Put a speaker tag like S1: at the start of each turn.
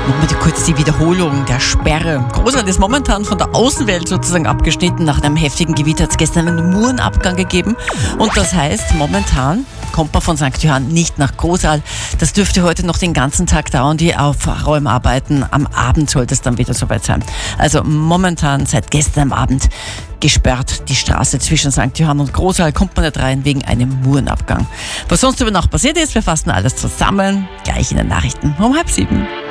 S1: Nochmal kurz die Wiederholung der Sperre. Großteil ist momentan von der Außenwelt sozusagen abgeschnitten. Nach einem heftigen Gewitter hat es gestern einen Murenabgang gegeben. Und das heißt, momentan kommt man von St. Johann nicht nach Großal. Das dürfte heute noch den ganzen Tag dauern, die Aufräumarbeiten. Am Abend sollte es dann wieder soweit sein. Also momentan seit gestern Abend gesperrt die Straße zwischen St. Johann und Großal. Kommt man nicht rein wegen einem Murenabgang. Was sonst über Nacht passiert ist, wir fassen alles zusammen. Gleich in den Nachrichten um 6:30.